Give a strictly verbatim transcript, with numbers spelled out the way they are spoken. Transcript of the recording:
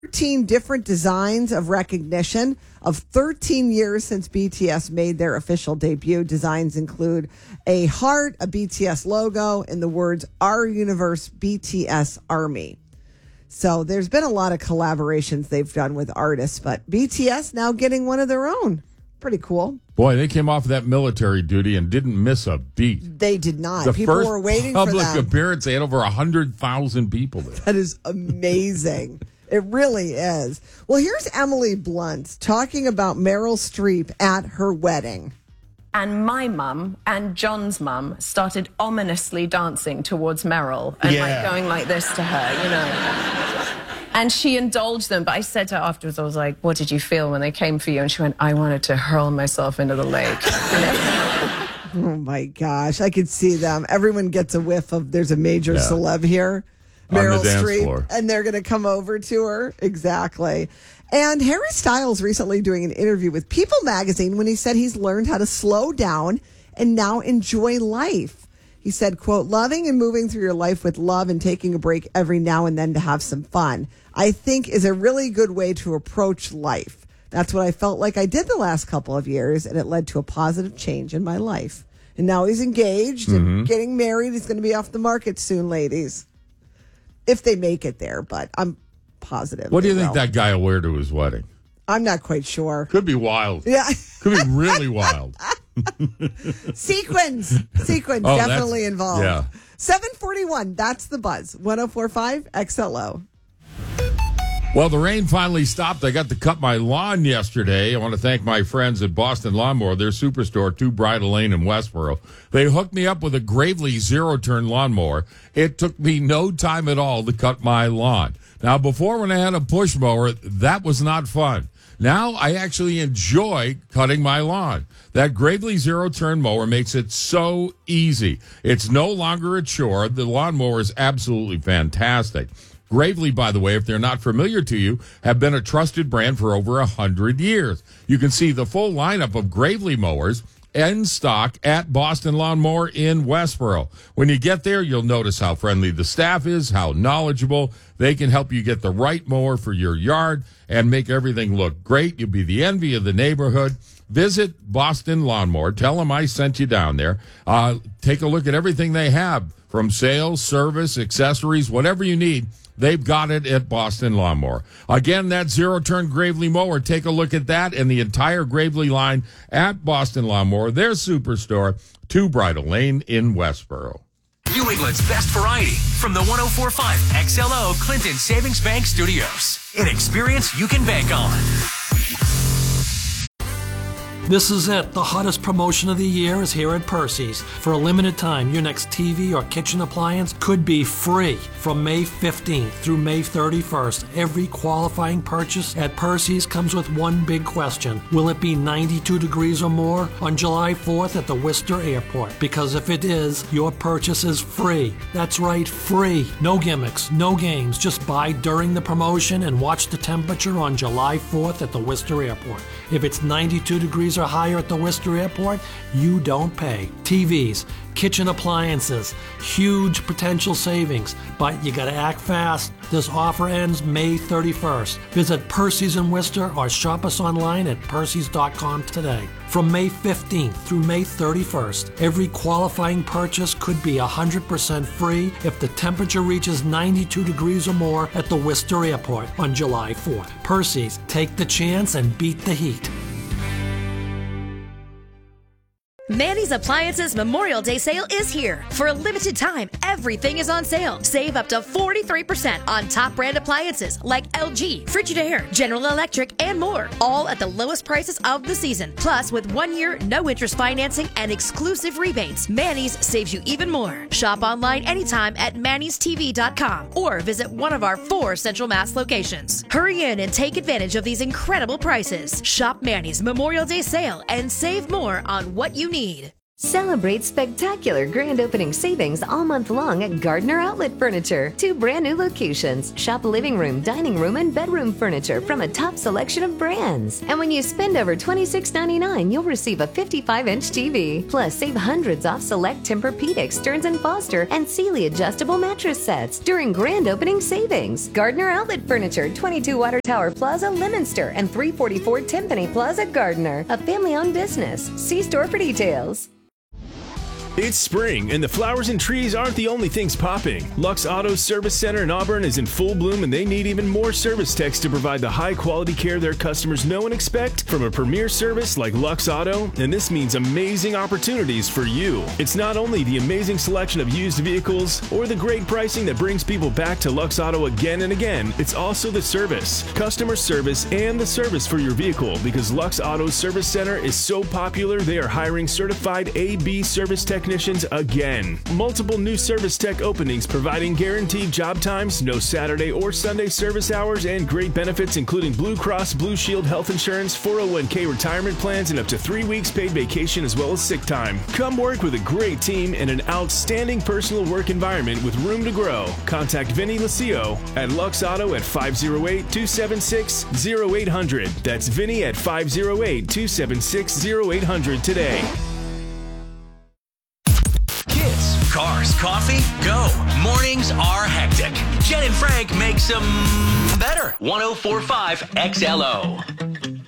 thirteen different designs of recognition of thirteen years since B T S made their official debut. Designs include a heart, a B T S logo, and the words Our Universe B T S Army. So there's been a lot of collaborations they've done with artists, but B T S now getting one of their own. Pretty cool. Boy, they came off that military duty and didn't miss a beat. They did not. The People first were waiting for them. public appearance, they had over one hundred thousand people there. That is amazing. It really is. Well, here's Emily Blunt talking about Meryl Streep at her wedding. And my mum and John's mum started ominously dancing towards Meryl and Yeah. like going like this to her, you know. And she indulged them. But I said to her afterwards, I was like, what did you feel when they came for you? And she went, I wanted to hurl myself into the lake. Oh, my gosh. I could see them. Everyone gets a whiff of there's a major Yeah. celeb here. On the Meryl dance Streep. floor. And they're going to come over to her. Exactly. And Harry Styles recently doing an interview with People magazine when he said he's learned how to slow down and now enjoy life. He said, quote, loving and moving through your life with love and taking a break every now and then to have some fun, I think is a really good way to approach life. That's what I felt like I did the last couple of years, and it led to a positive change in my life. And now he's engaged Mm-hmm. and getting married. He's going to be off the market soon, ladies. If they make it there, but I'm positive. What do you they think will. that guy will wear to his wedding? I'm not quite sure. Could be wild. Yeah. Could be really wild. Sequins. Sequins Oh, definitely that's- involved. yeah. seven forty-one. That's the buzz. one oh four point five X L O. Well, the rain finally stopped. I got to cut my lawn yesterday. I want to thank my friends at Boston Lawnmower, their superstore, two Bridal Lane in Westboro. They hooked me up with a Gravely zero-turn lawnmower. It took me no time at all to cut my lawn. Now, before when I had a push mower, that was not fun. Now I actually enjoy cutting my lawn. That Gravely zero-turn mower makes it so easy. It's no longer a chore. The lawnmower is absolutely fantastic. Gravely, by the way, if they're not familiar to you, have been a trusted brand for over one hundred years. You can see the full lineup of Gravely mowers in stock at Boston Lawnmower in Westboro. When you get there, you'll notice how friendly the staff is, how knowledgeable. They can help you get the right mower for your yard and make everything look great. You'll be the envy of the neighborhood. Visit Boston Lawnmower. Tell them I sent you down there. Uh, take a look at everything they have, from sales, service, accessories, whatever you need. They've got it at Boston Lawnmower. Again, that zero-turn Gravely mower. Take a look at that and the entire Gravely line at Boston Lawnmower, their superstore, two Bridal Lane in Westboro. New England's best variety from the one oh four point five X L O Clinton Savings Bank Studios. An experience you can bank on. This is it. The hottest promotion of the year is here at Percy's. For a limited time, your next T V or kitchen appliance could be free. From May fifteenth through May thirty-first, every qualifying purchase at Percy's comes with one big question. Will it be ninety-two degrees or more on July fourth at the Worcester Airport? Because if it is, your purchase is free. That's right, free. No gimmicks, no games. Just buy during the promotion and watch the temperature on July fourth at the Worcester Airport. If it's ninety-two degrees or higher at the Worcester Airport, you don't pay. T Vs, kitchen appliances, huge potential savings, but you gotta act fast. This offer ends May thirty-first. Visit Percy's in Worcester or shop us online at percys dot com today. From May fifteenth through May thirty-first, every qualifying purchase could be one hundred percent free if the temperature reaches ninety-two degrees or more at the Worcester Airport on July fourth. Percy's, take the chance and beat the heat. Manny's Appliances Memorial Day sale is here. For a limited time, everything is on sale. Save up to forty-three percent on top brand appliances like L G, Frigidaire, General Electric, and more. All at the lowest prices of the season. Plus, with one year, no interest financing and exclusive rebates, Manny's saves you even more. Shop online anytime at mannys t v dot com or visit one of our four Central Mass locations. Hurry in and take advantage of these incredible prices. Shop Manny's Memorial Day sale and save more on what you need. Celebrate spectacular grand opening savings all month long at Gardner Outlet Furniture. Two brand new locations. Shop living room, dining room, and bedroom furniture from a top selection of brands. And when you spend over twenty-six ninety-nine, you'll receive a fifty-five inch T V. Plus, save hundreds off select Tempur-Pedic, Stearns and Foster, and Sealy adjustable mattress sets during grand opening savings. Gardner Outlet Furniture, twenty-two Water Tower Plaza, Leominster, and three forty-four Timpani Plaza, Gardner. A family-owned business. See store for details. It's spring, and the flowers and trees aren't the only things popping. Lux Auto Service Center in Auburn is in full bloom, and they need even more service techs to provide the high-quality care their customers know and expect from a premier service like Lux Auto, and this means amazing opportunities for you. It's not only the amazing selection of used vehicles or the great pricing that brings people back to Lux Auto again and again, it's also the service, customer service, and the service for your vehicle, because Lux Auto Service Center is so popular they are hiring certified A B service techs technicians again. Multiple new service tech openings providing guaranteed job times, no Saturday or Sunday service hours, and great benefits including Blue Cross Blue Shield health insurance, four oh one k retirement plans, and up to three weeks paid vacation as well as sick time. Come work with a great team in an outstanding personal work environment with room to grow. Contact Vinny Lucio at Lux Auto at five oh eight, two seven six, oh eight hundred. That's Vinny at five oh eight, two seven six, oh eight hundred today. Cars, coffee, go. Mornings are hectic. Jen and Frank makes them better. one oh four point five X L O.